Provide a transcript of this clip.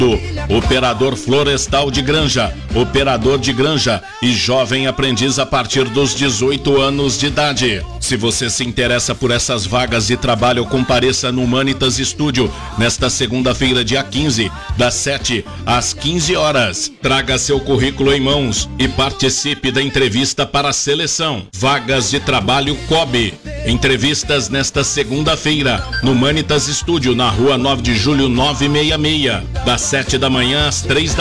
operador florestal de granja, operador de granja e jovem aprendiz a partir dos 18 anos de idade. Se você se interessa por essas vagas de trabalho, compareça no Humanitas Studio nesta segunda-feira, dia 15, das 7 às 15 horas. Traga seu currículo em mãos e participe da entrevista para a seleção. Vagas de trabalho COB. Entrevistas nesta segunda-feira no Humanitas Studio, na rua 9 de julho 966, das 7 da manhã às 3 da